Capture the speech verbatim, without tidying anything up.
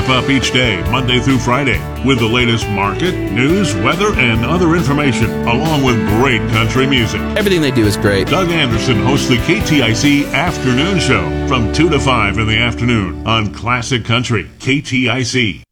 wrap up each day, Monday through Friday, with the latest market, news, weather, and other information, along with great country music. Everything they do is great. Doug Anderson hosts the K T I C Afternoon Show from two to five in the afternoon on Classic Country, K T I C.